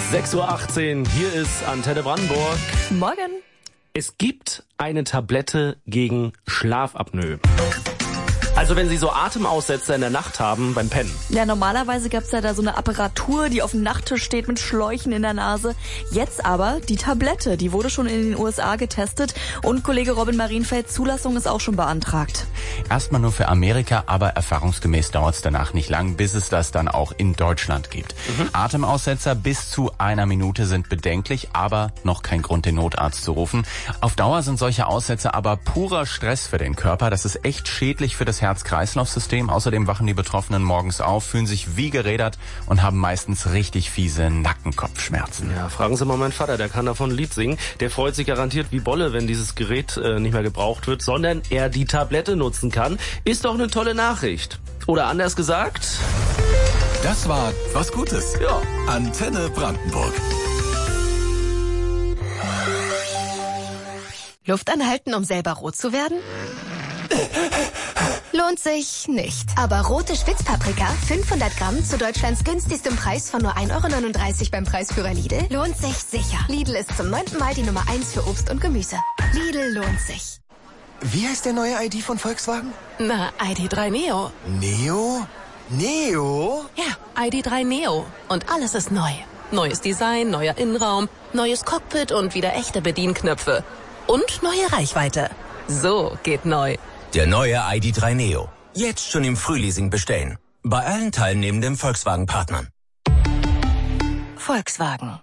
6:18 Uhr, hier ist Antenne Brandenburg. Morgen. Es gibt eine Tablette gegen Schlafapnoe. Also wenn Sie so Atemaussetzer in der Nacht haben beim Pennen. Ja, normalerweise gab's ja da so eine Apparatur, die auf dem Nachttisch steht mit Schläuchen in der Nase. Jetzt aber die Tablette, die wurde schon in den USA getestet und Kollege Robin Marienfeld, Zulassung ist auch schon beantragt. Erstmal nur für Amerika, aber erfahrungsgemäß dauert's danach nicht lang, bis es das dann auch in Deutschland gibt. Atemaussetzer bis zu 1 Minute sind bedenklich, aber noch kein Grund, den Notarzt zu rufen. Auf Dauer sind solche Aussetzer aber purer Stress für den Körper. Das ist echt schädlich für das Herz-Kreislauf-System. Außerdem wachen die Betroffenen morgens auf, fühlen sich wie gerädert und haben meistens richtig fiese Nackenkopfschmerzen. Ja, fragen Sie mal meinen Vater, der kann davon ein Lied singen. Der freut sich garantiert wie Bolle, wenn dieses Gerät nicht mehr gebraucht wird, sondern er die Tablette nutzen kann. Ist doch eine tolle Nachricht. Oder anders gesagt... Das war was Gutes. Ja. Antenne Brandenburg. Luft anhalten, um selber rot zu werden? Lohnt sich nicht. Aber rote Spitzpaprika, 500 Gramm zu Deutschlands günstigstem Preis von nur 1,39 € beim Preisführer Lidl, lohnt sich sicher. Lidl ist zum 9. Mal die Nummer 1 für Obst und Gemüse. Lidl lohnt sich. Wie heißt der neue ID von Volkswagen? Na, ID.3 Neo. Neo? Neo? Ja, ID.3 Neo. Und alles ist neu. Neues Design, neuer Innenraum, neues Cockpit und wieder echte Bedienknöpfe. Und neue Reichweite. So geht neu. Der neue ID.3 Neo. Jetzt schon im Frühleasing bestellen. Bei allen teilnehmenden Volkswagen-Partnern. Volkswagen.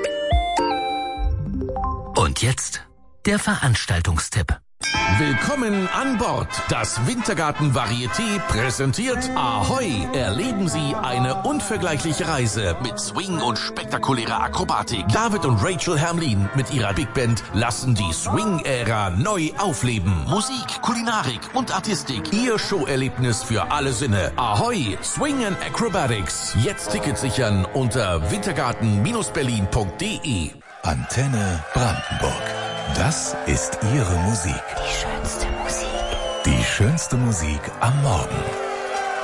Und jetzt der Veranstaltungstipp. Willkommen an Bord. Das Wintergarten Varieté präsentiert Ahoi. Erleben Sie eine unvergleichliche Reise mit Swing und spektakulärer Akrobatik. David und Rachel Hermlin mit ihrer Big Band lassen die Swing-Ära neu aufleben. Musik, Kulinarik und Artistik. Ihr Showerlebnis für alle Sinne. Ahoi, Swing and Acrobatics. Jetzt Tickets sichern unter wintergarten-berlin.de. Antenne Brandenburg. Das ist Ihre Musik. Die schönste Musik. Die schönste Musik am Morgen.